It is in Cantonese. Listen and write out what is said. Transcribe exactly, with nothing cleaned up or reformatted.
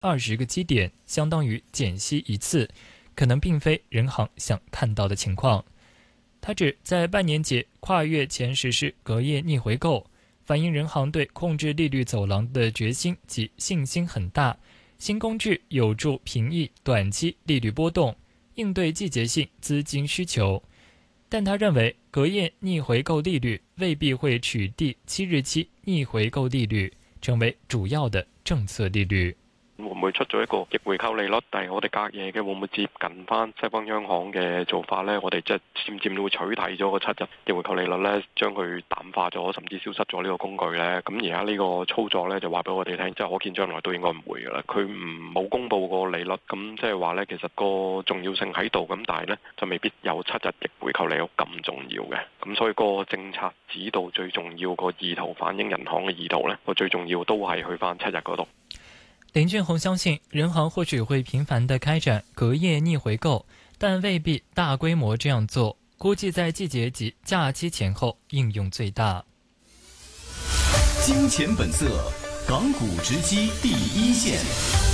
二十个基点，相当于减息一次，可能并非人行想看到的情况。他指，在半年节跨越前实施隔夜逆回购，反映人行对控制利率走廊的决心及信心很大。新工具有助平抑短期利率波动，应对季节性资金需求。但他认为，隔夜逆回购利率未必会取缔七日期逆回购利率，成為主要的政策利率。 會唔會出咗一個逆回購利率？但係我哋隔夜嘅會唔會接近翻西方央行嘅做法呢？我哋即係漸漸會取締咗個七日逆回購利率呢，將佢淡化咗，甚至消失咗呢個工具呢。咁而家呢個操作呢，就話俾我哋聽，即係可見將來都應該唔會㗎啦。佢唔冇公布個利率，咁即係話呢，其實個重要性喺度，咁但係呢，就未必有七日逆回購利率咁重要嘅。咁所以個政策指導最重要個意圖，反映人行嘅意圖呢，個最重要都係去翻七日嗰度。 林俊宏相信，人行或许会频繁地开展隔夜逆回购，但未必大规模这样做，估计在季节及假期前后应用最大。 金钱本色，港股直击第一线。